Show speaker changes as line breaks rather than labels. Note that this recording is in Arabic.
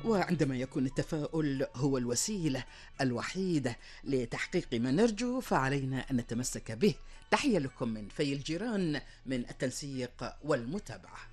وعندما يكون التفاؤل هو الوسيلة الوحيدة لتحقيق ما نرجو فعلينا أن نتمسك به. تحية لكم من في الجيران من التنسيق والمتابعة.